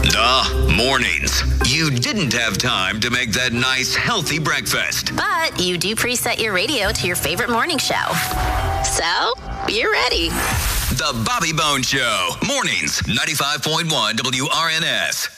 Mornings. You didn't have time to make that nice, healthy breakfast. But you do preset your radio to your favorite morning show. So, you're ready. The Bobby Bones Show. Mornings, 95.1 WRNS.